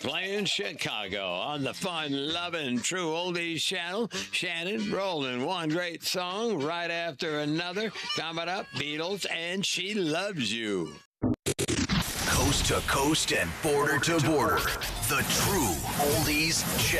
playing Chicago on the fun, loving, true oldies channel. Shannon rolling one great song right after another. Coming up, Beatles and She Loves You. Coast to coast and border to border. The true oldies channel.